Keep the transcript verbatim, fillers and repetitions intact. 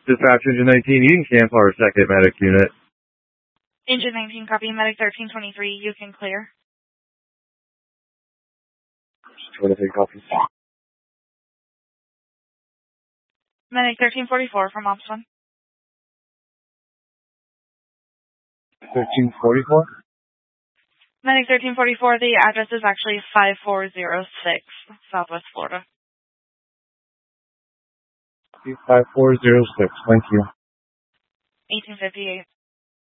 Dispatch Engine nineteen, you can cancel our second medic unit. Engine nineteen, copy. Medic thirteen twenty-three, you can clear. twenty-three copies. Medic thirteen forty-four from Ops one. thirteen forty-four? Medic thirteen forty-four, the address is actually five four zero six, Southwest Florida. five four zero six, thank you. eighteen fifty-eight.